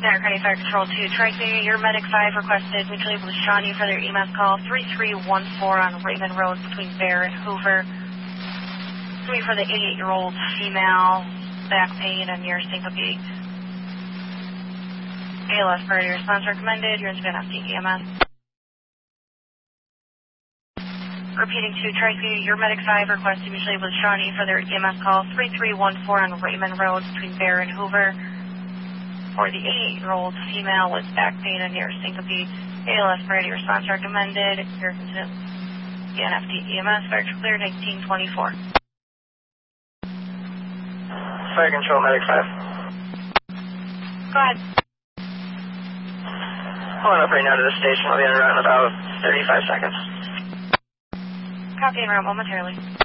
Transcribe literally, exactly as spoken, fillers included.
Narcotic Fire Control two, Tri-City, your Medic five requested mutually able to Shawnee for their E M S call three three one four on Raymond Road between Bear and Hoover. Three for the eighty-eight-year-old female, back pain and near syncope. A L S priority response recommended, you're in N F T E M S. Repeating to Tri-City, your Medic five requested mutually able to Shawnee for their E M S call three three one four on Raymond Road between Bear and Hoover. For the eighty-eight-year-old female with back pain and near syncope, A L S priority response recommended. Here comes the N F T E M S, fire cleared eighteen twenty-four. Fire Control, Medic five. Go ahead. Pulling up right now to the station. I'll be on route in about thirty-five seconds. Copy en route momentarily.